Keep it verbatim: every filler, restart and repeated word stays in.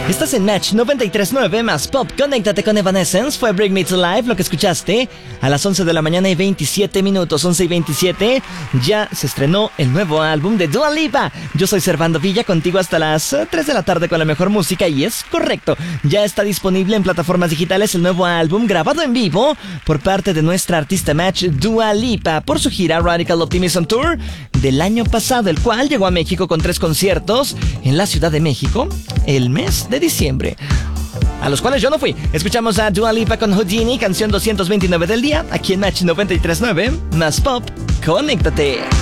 Estás en Match noventa y tres punto nueve más Pop. Conéctate con Evanescence. Fue Bring Me to Life lo que escuchaste a las once de la mañana y veintisiete minutos. once y veintisiete. Ya se estrenó el nuevo álbum de Dua Lipa. Yo soy Servando Villa, contigo hasta las tres de la tarde con la mejor música. Y es correcto, ya está disponible en plataformas digitales el nuevo álbum grabado en vivo por parte de nuestra artista Match, Dua Lipa, por su gira Radical Optimism Tour del año pasado, el cual llegó a México con tres conciertos en la Ciudad de México el mes de diciembre, a los cuales yo no fui. Escuchamos a Dua Lipa con Houdini, canción doscientos veintinueve del día, aquí en Match noventa y tres punto nueve más Pop. Conéctate.